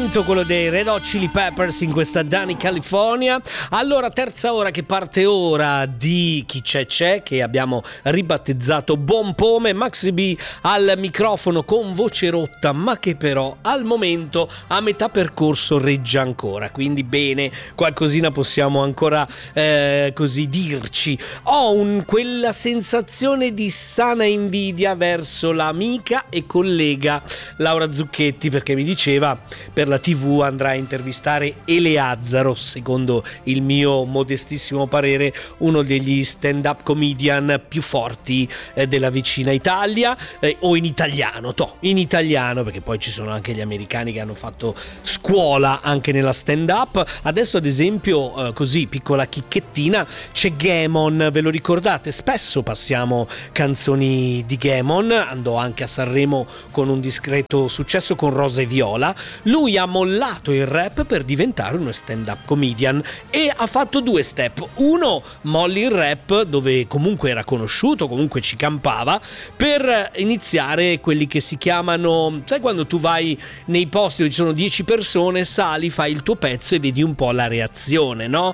momento, quello dei Red Hot Chili Peppers in questa Dani California. Allora, terza ora che parte ora di Chi c'è, che abbiamo ribattezzato Buon Pome. Maxi B al microfono con voce rotta, ma che però al momento a metà percorso regge ancora, quindi bene, qualcosina possiamo ancora così dirci. Ho quella sensazione di sana invidia verso l'amica e collega Laura Zucchetti, perché mi diceva per la TV andrà a intervistare Eleazzaro, secondo il mio modestissimo parere uno degli stand-up comedian più forti della vicina Italia, o in italiano, perché poi ci sono anche gli americani che hanno fatto scuola anche nella stand-up. Adesso ad esempio, così piccola chicchettina, c'è Gamon, ve lo ricordate? Spesso passiamo canzoni di Gamon, andò anche a Sanremo con un discreto successo con Rosa e Viola. Lui ha mollato il rap per diventare uno stand-up comedian e ha fatto due step: uno, molli il rap dove comunque era conosciuto, comunque ci campava, per iniziare quelli che si chiamano, sai, quando tu vai nei posti dove ci sono 10 persone, sali, fai il tuo pezzo e vedi un po' la reazione, no?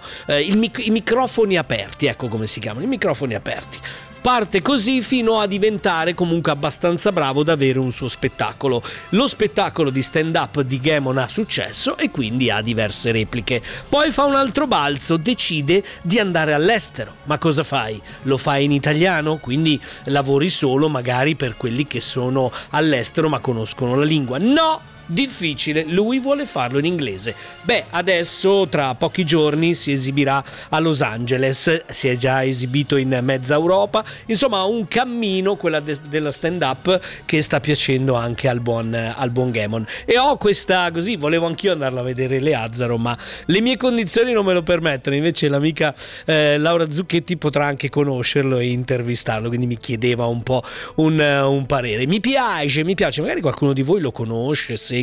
I microfoni aperti, ecco come si chiamano, i microfoni aperti. Parte così fino a diventare comunque abbastanza bravo da avere un suo spettacolo. Lo spettacolo di stand-up di Gamon ha successo e quindi ha diverse repliche. Poi fa un altro balzo, decide di andare all'estero. Ma cosa fai? Lo fai in italiano? Quindi lavori solo magari per quelli che sono all'estero ma conoscono la lingua. No! Difficile, lui vuole farlo in inglese. Beh, adesso tra pochi giorni si esibirà a Los Angeles, si è già esibito in mezza Europa, insomma un cammino, quella della stand up, che sta piacendo anche al buon Gamon. E ho questa, così volevo anch'io andarla a vedere Eleazzaro, ma le mie condizioni non me lo permettono. Invece l'amica Laura Zucchetti potrà anche conoscerlo e intervistarlo, quindi mi chiedeva un po' un parere. Mi piace, magari qualcuno di voi lo conosce, segue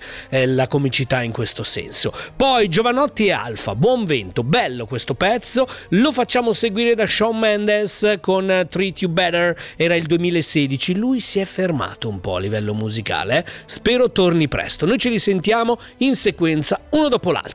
la comicità in questo senso. Poi Giovanotti e Alfa, Buon Vento, bello questo pezzo, lo facciamo seguire da Shawn Mendes con Treat You Better, era il 2016, lui si è fermato un po' a livello musicale, spero torni presto. Noi ci risentiamo in sequenza uno dopo l'altro.